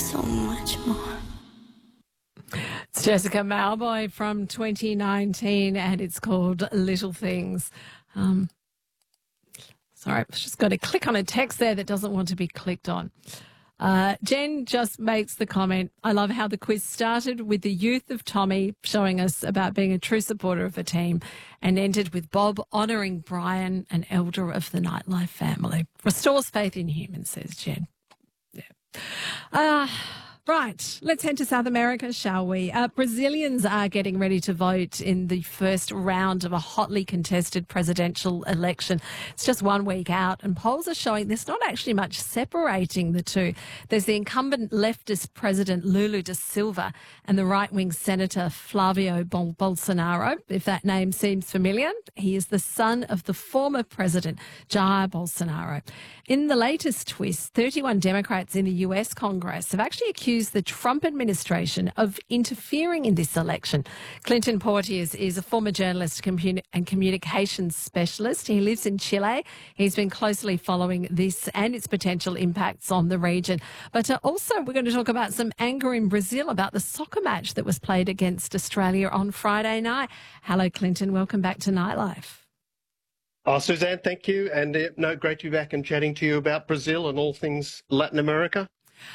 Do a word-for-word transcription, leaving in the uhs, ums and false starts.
so much more. It's Jessica Mauboy from twenty nineteen, and it's called Little Things. Um, sorry, I've just got to click on a text there that doesn't want to be clicked on. Uh, Jen just makes the comment, I love how the quiz started with the youth of Tommy showing us about being a true supporter of a team and ended with Bob honouring Brian, an elder of the Nightlife family. Restores faith in humans, says Jen. Yeah. Uh, right, let's head to South America, shall we? Uh, Brazilians are getting ready to vote in the first round of a hotly contested presidential election. It's just one week out, and polls are showing there's not actually much separating the two. There's the incumbent leftist president Lula da Silva and the right-wing senator Flavio Bol- Bolsonaro. If that name seems familiar, he is the son of the former president Jair Bolsonaro. In the latest twist, thirty-one Democrats in the U S Congress have actually accused the Trump administration of interfering in this election. Clinton Porteous is a former journalist and communications specialist. He lives in Chile. He's been closely following this and its potential impacts on the region. But uh, also we're going to talk about some anger in Brazil about the soccer match that was played against Australia on Friday night. Hello, Clinton. Welcome back to Nightlife. Oh, Suzanne, thank you. And uh, no, great to be back and chatting to you about Brazil and all things Latin America.